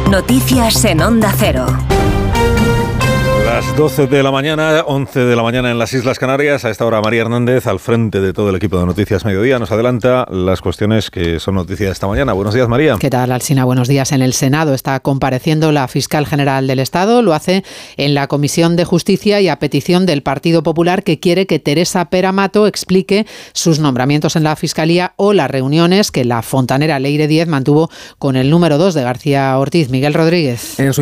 Noticias en Onda Cero. Las 12 de la mañana, 11 de la mañana en las Islas Canarias. A esta hora María Hernández, al frente de todo el equipo de Noticias Mediodía, nos adelanta las cuestiones que son noticia esta mañana. Buenos días, María. ¿Qué tal, Alsina? Buenos días. En el Senado está compareciendo la fiscal general del Estado. Lo hace en la Comisión de Justicia y a petición del Partido Popular, que quiere que Teresa Peramato explique sus nombramientos en la Fiscalía o las reuniones que la fontanera Leire Díez mantuvo con el número 2 de García Ortiz, Miguel Rodríguez. En su